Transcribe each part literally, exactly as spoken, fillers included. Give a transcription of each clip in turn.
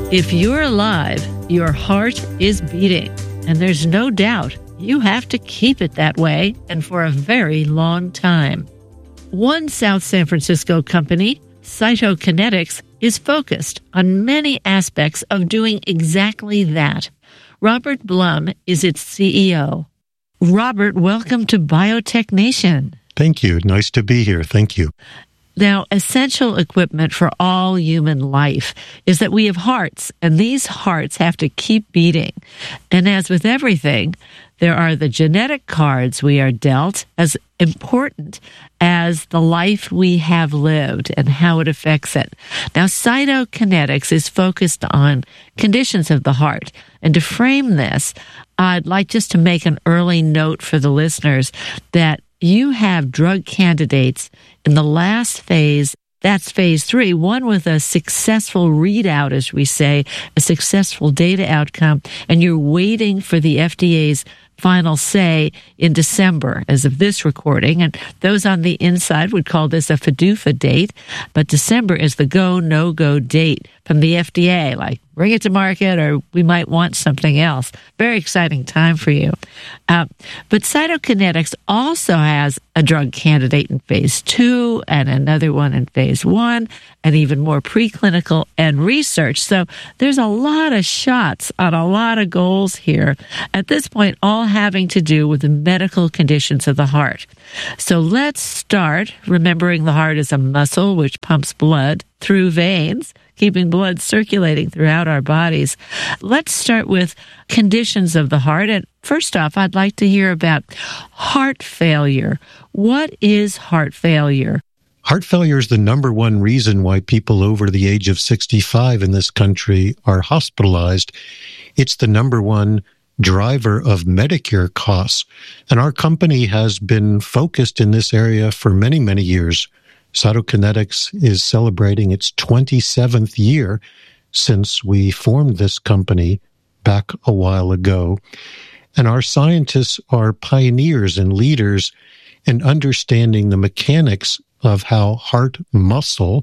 If you're alive, your heart is beating, and there's no doubt you have to keep it that way and for a very long time. One South San Francisco company, Cytokinetics, is focused on many aspects of doing exactly that. Robert Blum is its C E O. Robert, welcome to Biotech Nation. Thank you. Nice to be here. Thank you. Now, essential equipment for all human life is that we have hearts, and these hearts have to keep beating. And as with everything, there are the genetic cards we are dealt, as important as the life we have lived and how it affects it. Now, Cytokinetics is focused on conditions of the heart. And to frame this, I'd like just to make an early note for the listeners that you have drug candidates in the last phase. That's phase three, one with a successful readout, as we say, a successful data outcome, and you're waiting for the F D A's final say in December as of this recording. And those on the inside would call this a F D U F A date, but December is the go, no-go date from the F D A, like bring it to market or we might want something else. Very exciting time for you. Uh, but Cytokinetics also has a drug candidate in phase two and another one in phase one and even more preclinical and research. So there's a lot of shots on a lot of goals here. At this point, all having to do with the medical conditions of the heart. So let's start remembering the heart is a muscle which pumps blood through veins, keeping blood circulating throughout our bodies. Let's start with conditions of the heart. And first off, I'd like to hear about heart failure. What is heart failure? Heart failure is the number one reason why people over the age of sixty-five in this country are hospitalized. It's the number one driver of Medicare costs. And our company has been focused in this area for many, many years. Cytokinetics is celebrating its twenty-seventh year since we formed this company back a while ago. And our scientists are pioneers and leaders in understanding the mechanics of how heart muscle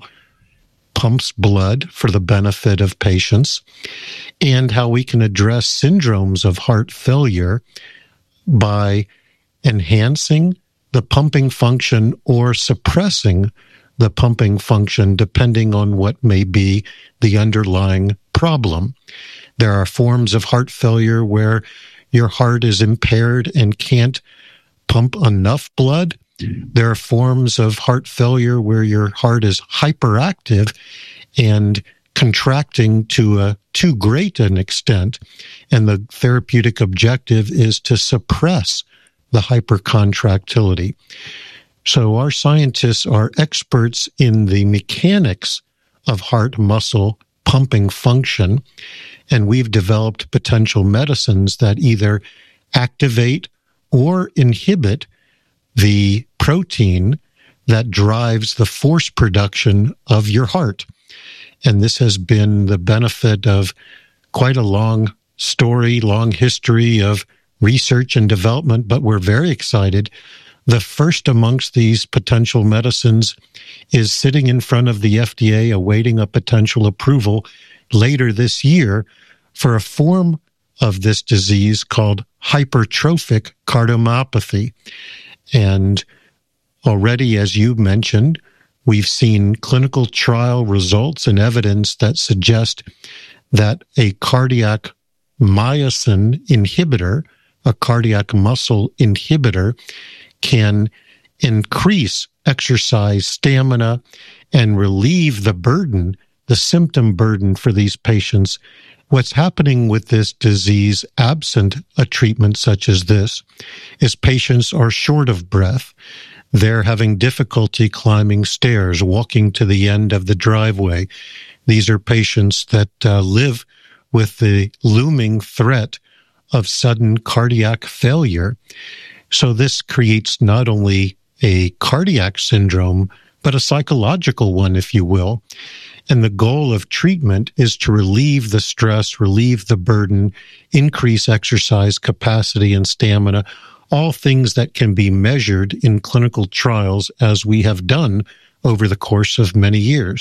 pumps blood for the benefit of patients and how we can address syndromes of heart failure by enhancing the pumping function or suppressing the pumping function depending on what may be the underlying problem. There are forms of heart failure where your heart is impaired and can't pump enough blood. There are forms of heart failure where your heart is hyperactive and contracting to a too great an extent, and the therapeutic objective is to suppress the hypercontractility. So our scientists are experts in the mechanics of heart muscle pumping function, and we've developed potential medicines that either activate or inhibit the protein that drives the force production of your heart. And this has been the benefit of quite a long story, long history of research and development, but we're very excited. The first amongst these potential medicines is sitting in front of the F D A awaiting a potential approval later this year for a form of this disease called hypertrophic cardiomyopathy. And already, as you mentioned, we've seen clinical trial results and evidence that suggest that a cardiac myosin inhibitor, a cardiac muscle inhibitor, can increase exercise stamina and relieve the burden, the symptom burden for these patients. What's happening with this disease, absent a treatment such as this, is patients are short of breath. They're having difficulty climbing stairs, walking to the end of the driveway. These are patients that uh, live with the looming threat of sudden cardiac failure. So this creates not only a cardiac syndrome, but a psychological one, if you will. And the goal of treatment is to relieve the stress, relieve the burden, increase exercise capacity and stamina, all things that can be measured in clinical trials as we have done over the course of many years.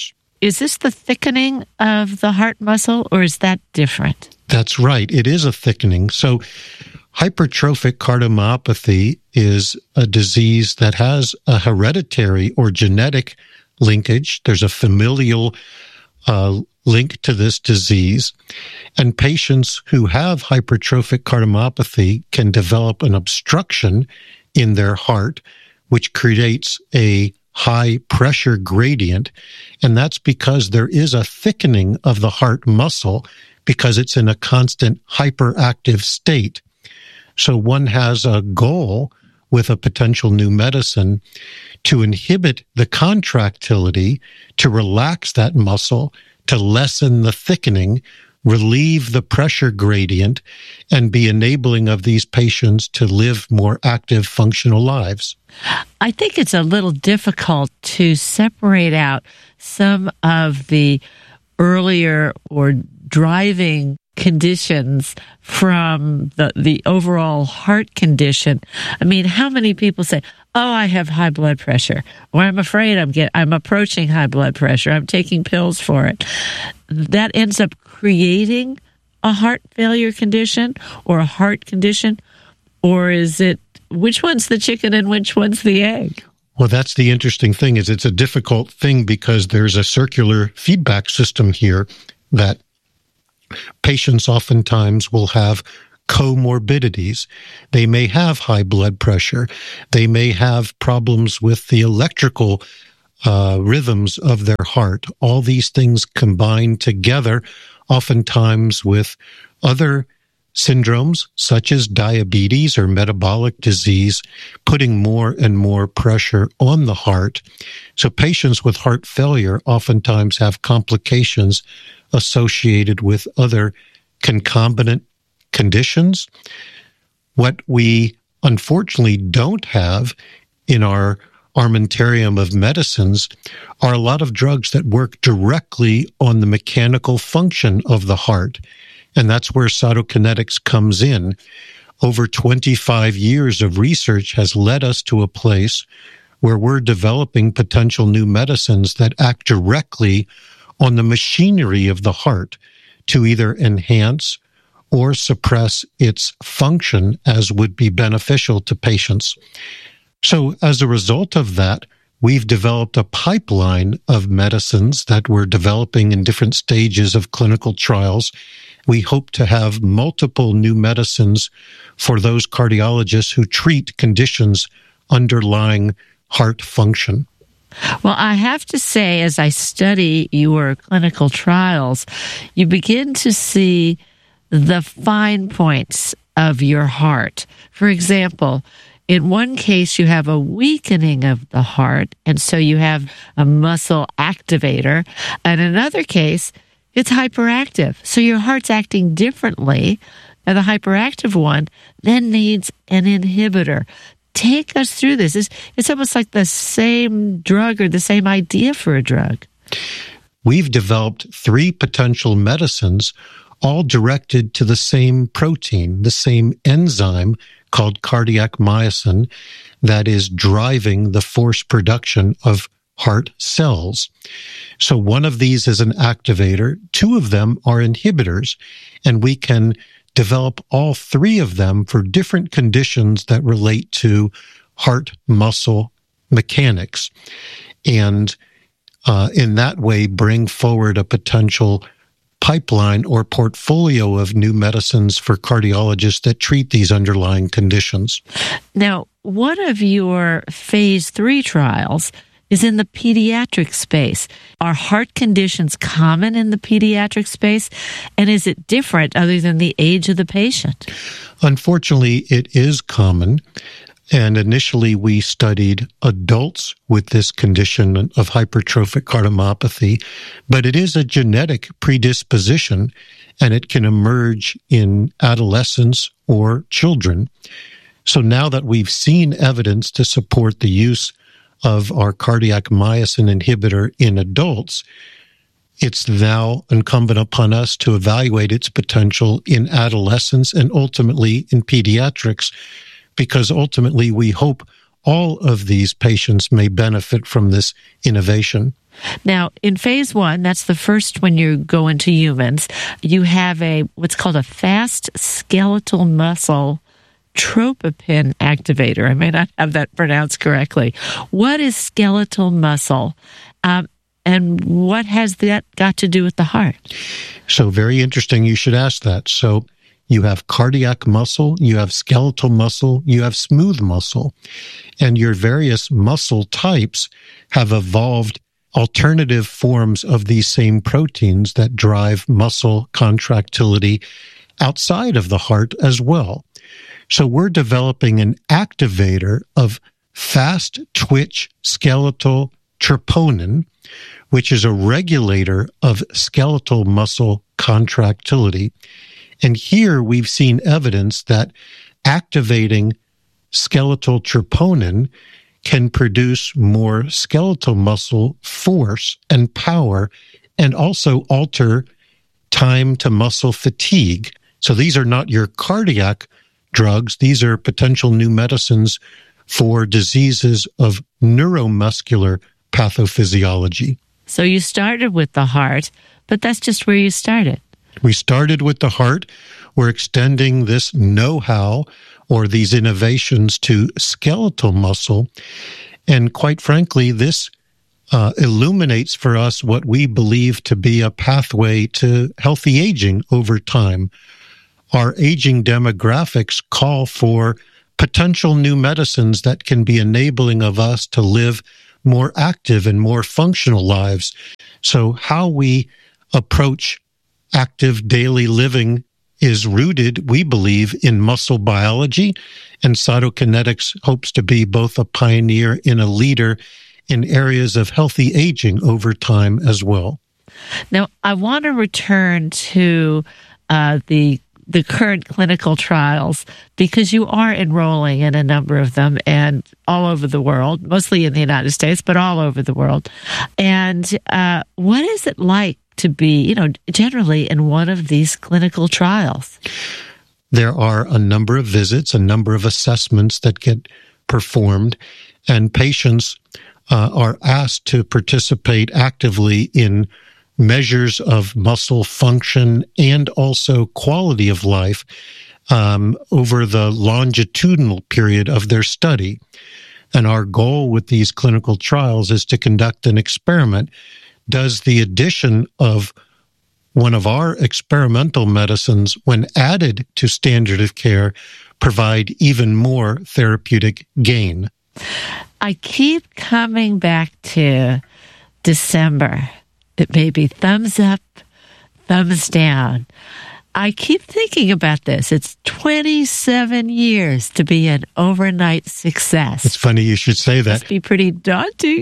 is this the thickening of the heart muscle, or is that different? That's right. It is a thickening. So hypertrophic cardiomyopathy is a disease that has a hereditary or genetic linkage. There's a familial uh, link to this disease. And patients who have hypertrophic cardiomyopathy can develop an obstruction in their heart, which creates a high pressure gradient. And that's because there is a thickening of the heart muscle because it's in a constant hyperactive state. So one has a goal with a potential new medicine to inhibit the contractility, to relax that muscle, to lessen the thickening, relieve the pressure gradient, and be enabling of these patients to live more active, functional lives. I think it's a little difficult to separate out some of the earlier or driving conditions from the, the overall heart condition. I mean, how many people say, oh, I have high blood pressure, or I'm afraid I'm get, I'm approaching high blood pressure, I'm taking pills for it. That ends up creating a heart failure condition or a heart condition, or is it, which one's the chicken and which one's the egg? Well, that's the interesting thing, is it's a difficult thing because there's a circular feedback system here that patients oftentimes will have comorbidities. They may have high blood pressure. They may have problems with the electrical uh, rhythms of their heart. All these things combine together, oftentimes with other syndromes such as diabetes or metabolic disease, putting more and more pressure on the heart. So patients with heart failure oftentimes have complications associated with other concomitant conditions. What we unfortunately don't have in our armamentarium of medicines are a lot of drugs that work directly on the mechanical function of the heart. And that's where Cytokinetics comes in. Over twenty-five years of research has led us to a place where we're developing potential new medicines that act directly on the machinery of the heart to either enhance or suppress its function as would be beneficial to patients. So as a result of that, we've developed a pipeline of medicines that we're developing in different stages of clinical trials. We hope to have multiple new medicines for those cardiologists who treat conditions underlying heart function. Well, I have to say, as I study your clinical trials, you begin to see the fine points of your heart. For example, in one case, you have a weakening of the heart, and so you have a muscle activator. And in another case, it's hyperactive. So your heart's acting differently, and the hyperactive one then needs an inhibitor. Take us through this. It's, it's almost like the same drug or the same idea for a drug. We've developed three potential medicines, all directed to the same protein, the same enzyme called cardiac myosin that is driving the force production of heart cells. So one of these is an activator. Two of them are inhibitors, and we can develop all three of them for different conditions that relate to heart muscle mechanics. And uh, in that way, bring forward a potential pipeline or portfolio of new medicines for cardiologists that treat these underlying conditions. Now, one of your phase three trials is in the pediatric space. Are heart conditions common in the pediatric space? And is it different other than the age of the patient? Unfortunately, it is common. And initially, we studied adults with this condition of hypertrophic cardiomyopathy, but it is a genetic predisposition, and it can emerge in adolescents or children. So now that we've seen evidence to support the use of our cardiac myosin inhibitor in adults, it's now incumbent upon us to evaluate its potential in adolescents and ultimately in pediatrics, because ultimately we hope all of these patients may benefit from this innovation. Now, in phase one, that's the first when you go into humans, you have a what's called a fast skeletal muscle tropopin activator. I may not have that pronounced correctly. What is skeletal muscle? Um, and what has that got to do with the heart? So very interesting. You should ask that. So you have cardiac muscle, you have skeletal muscle, you have smooth muscle, and your various muscle types have evolved alternative forms of these same proteins that drive muscle contractility outside of the heart as well. So we're developing an activator of fast twitch skeletal troponin, which is a regulator of skeletal muscle contractility. And here we've seen evidence that activating skeletal troponin can produce more skeletal muscle force and power, and also alter time to muscle fatigue. So these are not your cardiac drugs. These are potential new medicines for diseases of neuromuscular pathophysiology. So you started with the heart, but that's just where you started. We started with the heart. We're extending this know-how or these innovations to skeletal muscle. And quite frankly, this uh, illuminates for us what we believe to be a pathway to healthy aging over time. Our aging demographics call for potential new medicines that can be enabling of us to live more active and more functional lives. So how we approach active daily living is rooted, we believe, in muscle biology, and Cytokinetics hopes to be both a pioneer and a leader in areas of healthy aging over time as well. Now, I want to return to uh, the the current clinical trials, because you are enrolling in a number of them and all over the world, mostly in the United States, but all over the world. And uh, what is it like to be, you know, generally in one of these clinical trials? There are a number of visits, a number of assessments that get performed, and patients uh, are asked to participate actively in measures of muscle function and also quality of life um, over the longitudinal period of their study. And our goal with these clinical trials is to conduct an experiment. Does the addition of one of our experimental medicines, when added to standard of care, provide even more therapeutic gain? I keep coming back to December. It may be thumbs up, thumbs down. I keep thinking about this. It's twenty-seven years to be an overnight success. It's funny you should say that. Must be pretty daunting.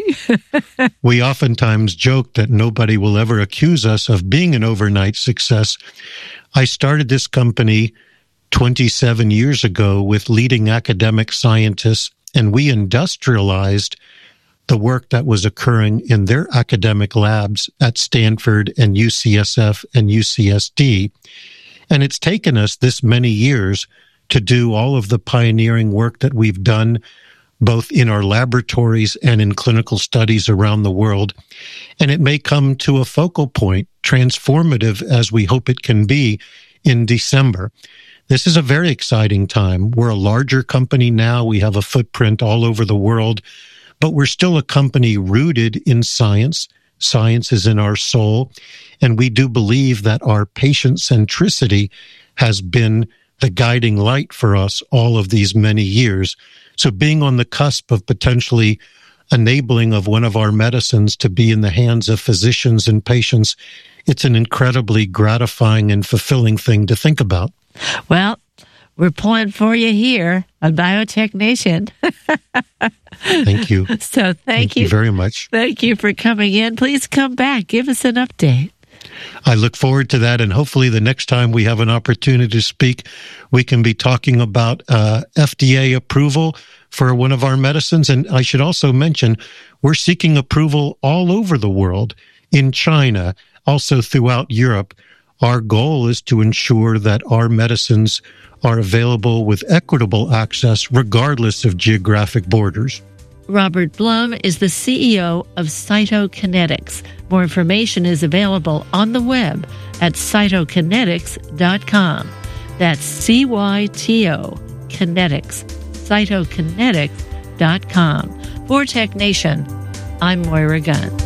We oftentimes joke that nobody will ever accuse us of being an overnight success. I started this company twenty-seven years ago with leading academic scientists, and we industrialized the work that was occurring in their academic labs at Stanford and U C S F and U C S D. And it's taken us this many years to do all of the pioneering work that we've done, both in our laboratories and in clinical studies around the world. And it may come to a focal point, transformative as we hope it can be, in December. This is a very exciting time. We're a larger company now. We have a footprint all over the world. But we're still a company rooted in science. Science is in our soul. And we do believe that our patient centricity has been the guiding light for us all of these many years. So being on the cusp of potentially enabling of one of our medicines to be in the hands of physicians and patients, it's an incredibly gratifying and fulfilling thing to think about. Well, we're pulling for you here on Biotech Nation. Thank you. So thank, thank you. you very much. Thank you for coming in. Please come back. Give us an update. I look forward to that. And hopefully the next time we have an opportunity to speak, we can be talking about uh, F D A approval for one of our medicines. And I should also mention, we're seeking approval all over the world, in China, also throughout Europe. Our goal is to ensure that our medicines are available with equitable access regardless of geographic borders. Robert Blum is the C E O of Cytokinetics. More information is available on the web at cytokinetics dot com. That's C Y T O Kinetics, cytokinetics dot com. For Tech Nation, I'm Moira Gunn.